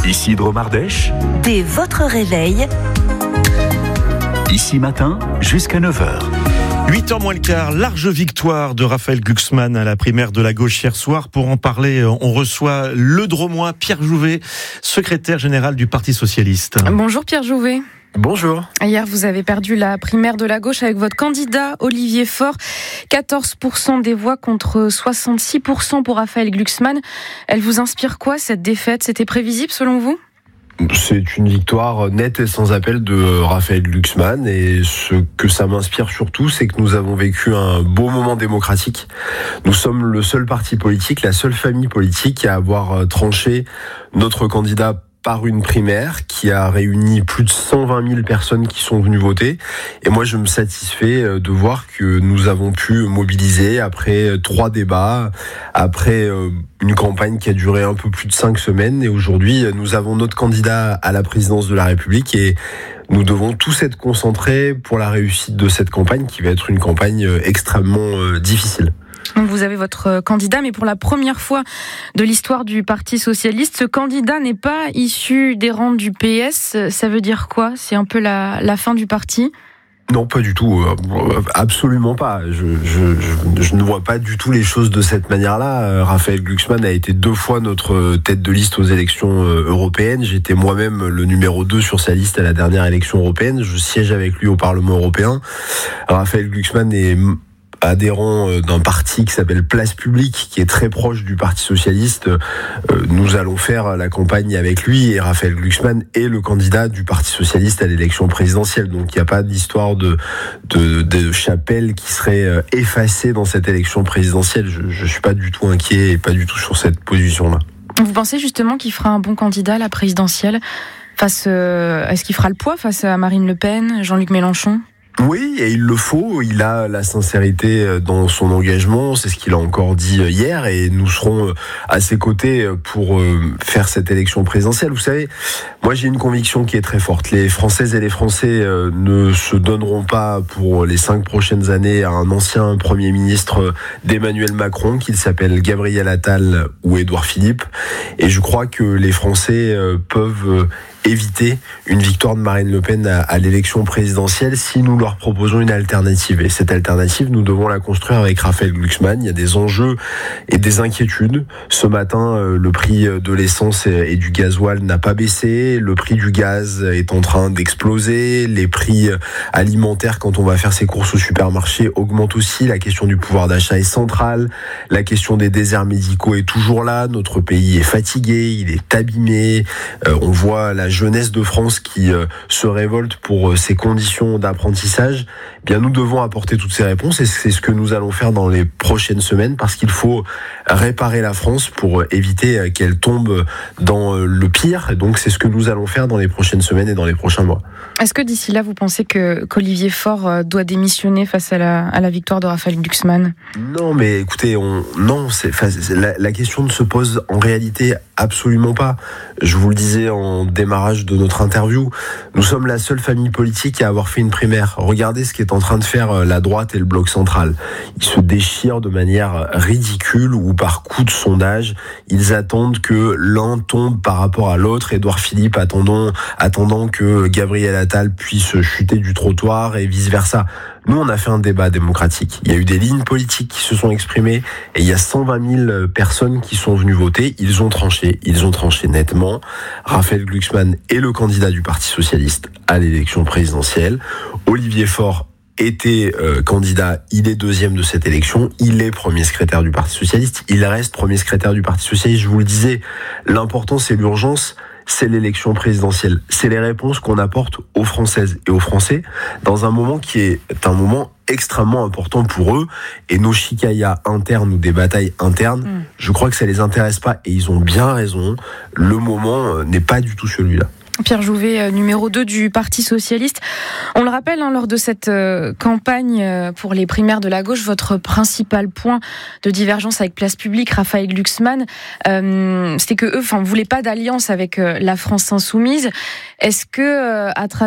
Isidro Mardèche. Dès votre réveil. Ici matin, jusqu'à 9h. 8h moins le quart, large victoire de Raphaël Glucksmann à la primaire de la gauche hier soir. Pour en parler, on reçoit le Dromois Pierre Jouvet, secrétaire général du Parti Socialiste. Bonjour Pierre Jouvet. Bonjour. Hier, vous avez perdu la primaire de la gauche avec votre candidat Olivier Faure. 14% des voix contre 66% pour Raphaël Glucksmann. Elle vous inspire quoi, cette défaite ? C'était prévisible selon vous ? C'est une victoire nette et sans appel de Raphaël Glucksmann, et ce que ça m'inspire surtout, c'est que nous avons vécu un beau moment démocratique. Nous sommes le seul parti politique, la seule famille politique à avoir tranché notre candidat par une primaire qui a réuni plus de 120 000 personnes qui sont venues voter. Et moi, je me satisfais de voir que nous avons pu mobiliser après 3 débats, après une campagne qui a duré un peu plus de 5 semaines. Et aujourd'hui, nous avons notre candidat à la présidence de la République et nous devons tous être concentrés pour la réussite de cette campagne qui va être une campagne extrêmement difficile. Donc vous avez votre candidat, mais pour la première fois de l'histoire du Parti Socialiste, ce candidat n'est pas issu des rangs du PS. Ça veut dire quoi ? C'est un peu la fin du parti ? Non, pas du tout, absolument pas. Je ne vois pas du tout les choses de cette manière-là. Raphaël Glucksmann a été 2 fois notre tête de liste aux élections européennes. J'étais moi-même le numéro 2 sur sa liste à la dernière élection européenne. Je siège avec lui au Parlement européen. Raphaël Glucksmann est adhérent d'un parti qui s'appelle Place Publique, qui est très proche du Parti Socialiste. Nous allons faire la campagne avec lui, et Raphaël Glucksmann est le candidat du Parti Socialiste à l'élection présidentielle. Donc il n'y a pas d'histoire de chapelle qui serait effacée dans cette élection présidentielle. Je suis pas du tout inquiet et pas du tout sur cette position-là. Vous pensez justement qu'il fera un bon candidat à la présidentielle est-ce qu'il fera le poids face à Marine Le Pen, Jean-Luc Mélenchon ? Oui, et il le faut. Il a la sincérité dans son engagement. C'est ce qu'il a encore dit hier, et nous serons à ses côtés pour faire cette élection présidentielle. Vous savez, moi j'ai une conviction qui est très forte. Les Françaises et les Français ne se donneront pas pour les 5 prochaines années à un ancien Premier ministre d'Emmanuel Macron, qu'il s'appelle Gabriel Attal ou Édouard Philippe. Et je crois que les Français peuvent éviter une victoire de Marine Le Pen à l'élection présidentielle si nous leur proposons une alternative. Et cette alternative, nous devons la construire avec Raphaël Glucksmann. Il y a des enjeux et des inquiétudes. Ce matin, le prix de l'essence et du gasoil n'a pas baissé. Le prix du gaz est en train d'exploser. Les prix alimentaires, quand on va faire ses courses au supermarché, augmentent aussi. La question du pouvoir d'achat est centrale. La question des déserts médicaux est toujours là. Notre pays est fatigué, il est abîmé. On voit la jeunesse de France qui se révolte pour ces conditions d'apprentissage. Bien, nous devons apporter toutes ces réponses, et c'est ce que nous allons faire dans les prochaines semaines, parce qu'il faut réparer la France pour éviter qu'elle tombe dans le pire. Et donc c'est ce que nous allons faire dans les prochaines semaines et dans les prochains mois. Est-ce que d'ici là, vous pensez qu'Olivier Faure doit démissionner face à la victoire de Raphaël Glucksmann ? Non, mais écoutez, la question ne se pose en réalité absolument pas. Je vous le disais en démarrage de notre interview, nous sommes la seule famille politique à avoir fait une primaire. Regardez ce qu'est en train de faire la droite et le bloc central. Ils se déchirent de manière ridicule, ou par coup de sondage. Ils attendent que l'un tombe par rapport à l'autre. Édouard Philippe attendant que Gabriel Attal puisse chuter du trottoir et vice-versa. Nous, on a fait un débat démocratique. Il y a eu des lignes politiques qui se sont exprimées, et il y a 120 000 personnes qui sont venues voter. Ils ont tranché nettement. Raphaël Glucksmann est le candidat du Parti Socialiste à l'élection présidentielle. Olivier Faure était candidat, il est 2e de cette élection, il est premier secrétaire du Parti Socialiste, il reste premier secrétaire du Parti Socialiste. Je vous le disais, l'important c'est l'urgence, c'est l'élection présidentielle, c'est les réponses qu'on apporte aux Françaises et aux Français dans un moment qui est un moment extrêmement important pour eux, et nos chicayas internes ou des batailles internes, je crois que ça les intéresse pas, et ils ont bien raison. Le moment n'est pas du tout celui-là. Pierre Jouvet, numéro 2 du Parti Socialiste. On le rappelle, lors de cette campagne pour les primaires de la gauche, votre principal point de divergence avec Place Publique, Raphaël Glucksmann, c'était que eux, voulaient pas d'alliance avec la France insoumise. Est-ce que, à travers